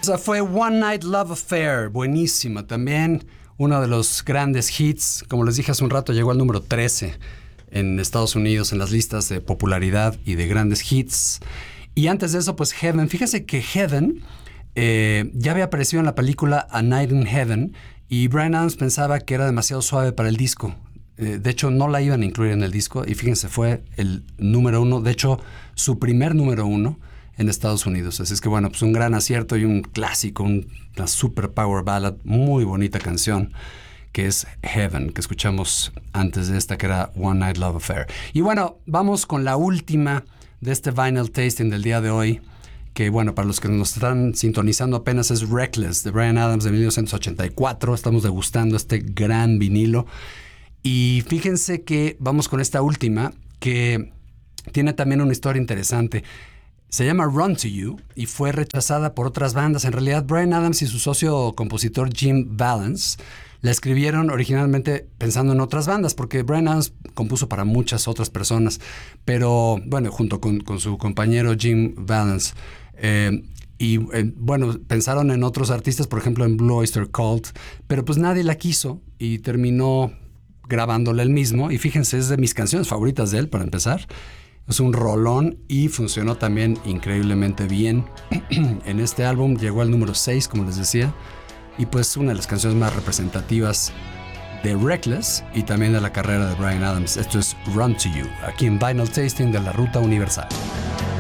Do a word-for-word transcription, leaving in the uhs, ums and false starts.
Esa fue One Night Love Affair, buenísima también. Uno de los grandes hits, como les dije hace un rato, llegó al número trece en Estados Unidos en las listas de popularidad y de grandes hits. Y antes de eso, pues Heaven. Fíjese que Heaven eh, ya había aparecido en la película A Night in Heaven y Bryan Adams pensaba que era demasiado suave para el disco. Eh, de hecho, no la iban a incluir en el disco y fíjense, fue el número uno, de hecho, su primer número uno en Estados Unidos. Así es que bueno, pues un gran acierto y un clásico, un, una super power ballad, muy bonita canción, que es Heaven, que escuchamos antes de esta, que era One Night Love Affair. Y bueno, vamos con la última de este Vinyl Tasting del día de hoy, que bueno, para los que nos están sintonizando apenas es Reckless, de Bryan Adams de mil novecientos ochenta y cuatro. Estamos degustando este gran vinilo. Y fíjense que vamos con esta última, que tiene también una historia interesante. Se llama Run to You y fue rechazada por otras bandas. En realidad, Bryan Adams y su socio compositor Jim Vallance la escribieron originalmente pensando en otras bandas, porque Bryan Adams compuso para muchas otras personas, pero bueno, junto con, con su compañero Jim Vallance. Eh, y eh, bueno, pensaron en otros artistas, por ejemplo en Blue Oyster Cult, pero pues nadie la quiso y terminó grabándola él mismo. Y fíjense, es de mis canciones favoritas de él, para empezar. Es un rolón y funcionó también increíblemente bien. En este álbum llegó al número seis, como les decía, y pues una de las canciones más representativas de Reckless y también de la carrera de Bryan Adams. Esto es Run to You, aquí en Vinyl Tasting de la Ruta Universal.